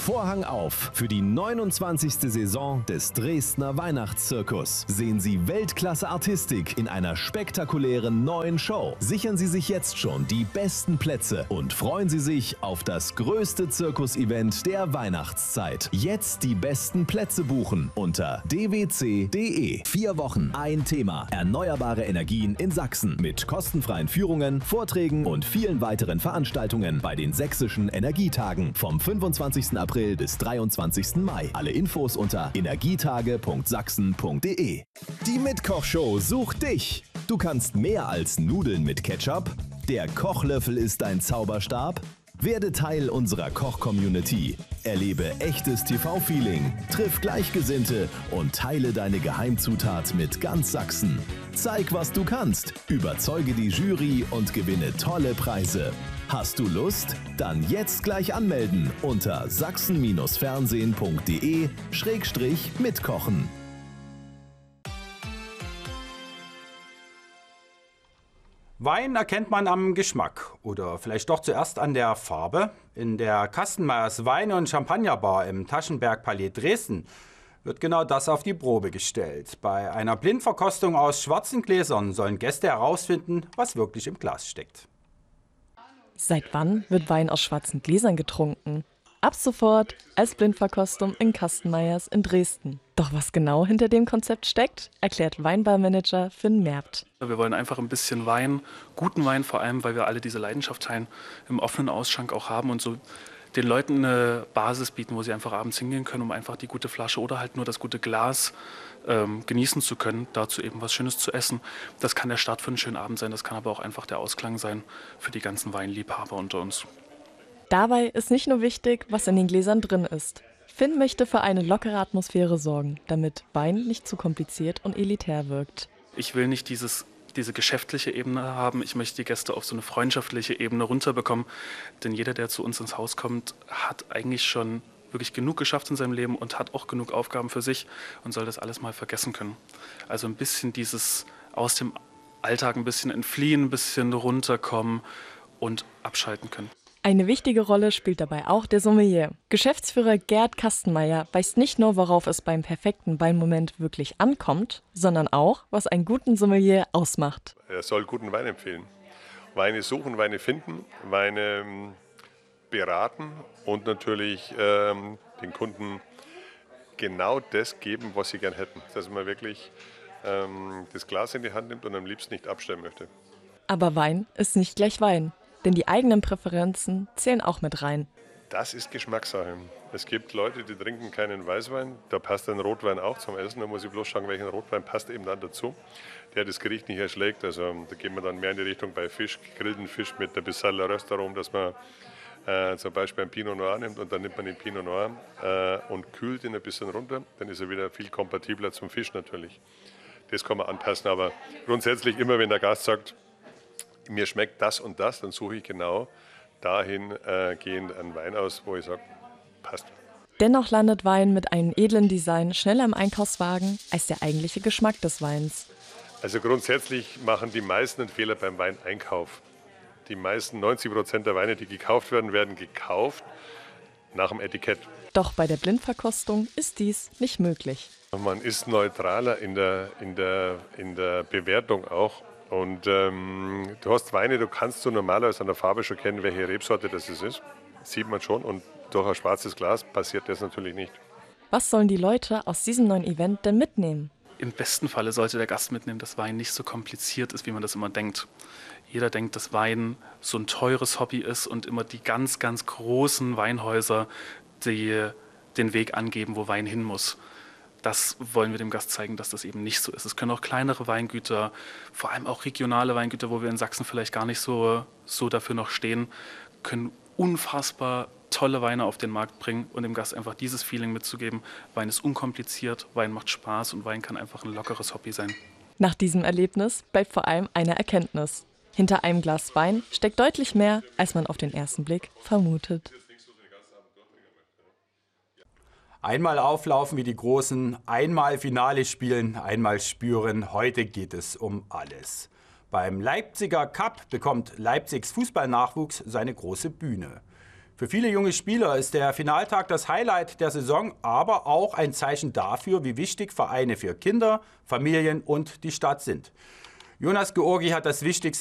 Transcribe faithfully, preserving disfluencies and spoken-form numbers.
Vorhang auf für die neunundzwanzigste Saison des Dresdner Weihnachtszirkus. Sehen Sie Weltklasse-Artistik in einer spektakulären neuen Show. Sichern Sie sich jetzt schon die besten Plätze und freuen Sie sich auf das größte Zirkus-Event der Weihnachtszeit. Jetzt die besten Plätze buchen unter d w c punkt d e. Vier Wochen, ein Thema. Erneuerbare Energien in Sachsen mit kostenfreien Führungen, Vorträgen und vielen weiteren Veranstaltungen bei den sächsischen Energietagen vom fünfundzwanzigsten April bis dreiundzwanzigsten Mai. Alle Infos unter energietage punkt sachsen punkt d e. Die Mitkochshow sucht dich. Du kannst mehr als Nudeln mit Ketchup. Der Kochlöffel ist dein Zauberstab. Werde Teil unserer Koch-Community. Erlebe echtes T V-Feeling, triff Gleichgesinnte und teile deine Geheimzutat mit ganz Sachsen. Zeig, was du kannst, überzeuge die Jury und gewinne tolle Preise. Hast du Lust? Dann jetzt gleich anmelden unter sachsen fernsehen punkt d e schrägstrich mitkochen. Wein erkennt man am Geschmack oder vielleicht doch zuerst an der Farbe. In der Kastenmeyers Weine- und Champagnerbar im Taschenberg-Palais Dresden wird genau das auf die Probe gestellt. Bei einer Blindverkostung aus schwarzen Gläsern sollen Gäste herausfinden, was wirklich im Glas steckt. Seit wann wird Wein aus schwarzen Gläsern getrunken? Ab sofort als Blindverkostung in Kastenmeyers in Dresden. Doch was genau hinter dem Konzept steckt, erklärt Weinbarmanager Finn Merbt. Wir wollen einfach ein bisschen Wein, guten Wein vor allem, weil wir alle diese Leidenschaft teilen, im offenen Ausschank auch haben und so den Leuten eine Basis bieten, wo sie einfach abends hingehen können, um einfach die gute Flasche oder halt nur das gute Glas ähm, genießen zu können, dazu eben was Schönes zu essen. Das kann der Start für einen schönen Abend sein, das kann aber auch einfach der Ausklang sein für die ganzen Weinliebhaber unter uns. Dabei ist nicht nur wichtig, was in den Gläsern drin ist. Finn möchte für eine lockere Atmosphäre sorgen, damit Wein nicht zu kompliziert und elitär wirkt. Ich will nicht dieses, diese geschäftliche Ebene haben, ich möchte die Gäste auf so eine freundschaftliche Ebene runterbekommen. Denn jeder, der zu uns ins Haus kommt, hat eigentlich schon wirklich genug geschafft in seinem Leben und hat auch genug Aufgaben für sich und soll das alles mal vergessen können. Also ein bisschen dieses aus dem Alltag ein bisschen entfliehen, ein bisschen runterkommen und abschalten können. Eine wichtige Rolle spielt dabei auch der Sommelier. Geschäftsführer Gerd Kastenmeier weiß nicht nur, worauf es beim perfekten Weinmoment wirklich ankommt, sondern auch, was einen guten Sommelier ausmacht. Er soll guten Wein empfehlen. Weine suchen, Weine finden, Weine beraten und natürlich ähm, den Kunden genau das geben, was sie gern hätten. Dass man wirklich ähm, das Glas in die Hand nimmt und am liebsten nicht abstellen möchte. Aber Wein ist nicht gleich Wein. Denn die eigenen Präferenzen zählen auch mit rein. Das ist Geschmackssache. Es gibt Leute, die trinken keinen Weißwein, da passt ein Rotwein auch zum Essen. Da muss ich bloß schauen, welchen Rotwein passt eben dann dazu, der das Gericht nicht erschlägt. Also da gehen wir dann mehr in die Richtung bei Fisch, gegrillten Fisch mit ein bisschen Röstarom, dass man äh, zum Beispiel einen Pinot Noir nimmt und dann nimmt man den Pinot Noir äh, und kühlt ihn ein bisschen runter. Dann ist er wieder viel kompatibler zum Fisch natürlich. Das kann man anpassen, aber grundsätzlich immer, wenn der Gast sagt, mir schmeckt das und das, dann suche ich genau dahin äh, gehend einen Wein aus, wo ich sage, passt. Dennoch landet Wein mit einem edlen Design schneller im Einkaufswagen als der eigentliche Geschmack des Weins. Also grundsätzlich machen die meisten einen Fehler beim Weineinkauf. Die meisten, neunzig Prozent der Weine, die gekauft werden, werden gekauft nach dem Etikett. Doch bei der Blindverkostung ist dies nicht möglich. Man ist neutraler in der, in der, in der Bewertung auch. Und ähm, du hast Weine, du kannst so normalerweise an der Farbe schon kennen, welche Rebsorte das ist. Das sieht man schon. Und durch ein schwarzes Glas passiert das natürlich nicht. Was sollen die Leute aus diesem neuen Event denn mitnehmen? Im besten Falle sollte der Gast mitnehmen, dass Wein nicht so kompliziert ist, wie man das immer denkt. Jeder denkt, dass Wein so ein teures Hobby ist und immer die ganz, ganz großen Weinhäuser, die den Weg angeben, wo Wein hin muss. Das wollen wir dem Gast zeigen, dass das eben nicht so ist. Es können auch kleinere Weingüter, vor allem auch regionale Weingüter, wo wir in Sachsen vielleicht gar nicht so, so dafür noch stehen, können unfassbar tolle Weine auf den Markt bringen und dem Gast einfach dieses Feeling mitzugeben. Wein ist unkompliziert, Wein macht Spaß und Wein kann einfach ein lockeres Hobby sein. Nach diesem Erlebnis bleibt vor allem eine Erkenntnis. Hinter einem Glas Wein steckt deutlich mehr, als man auf den ersten Blick vermutet. Einmal auflaufen wie die Großen, einmal Finale spielen, einmal spüren, heute geht es um alles. Beim Leipziger Cup bekommt Leipzigs Fußballnachwuchs seine große Bühne. Für viele junge Spieler ist der Finaltag das Highlight der Saison, aber auch ein Zeichen dafür, wie wichtig Vereine für Kinder, Familien und die Stadt sind. Jonas Georgi hat das Wichtigste